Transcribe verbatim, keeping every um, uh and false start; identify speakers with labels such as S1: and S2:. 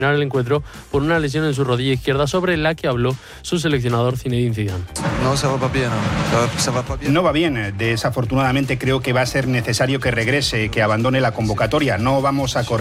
S1: el encuentro por una lesión en su rodilla izquierda sobre la que habló su seleccionador Zinedine Zidane.
S2: No, se va bien, se va bien.
S3: No va bien, desafortunadamente creo que va a ser necesario que regrese, que abandone la convocatoria. No vamos a correr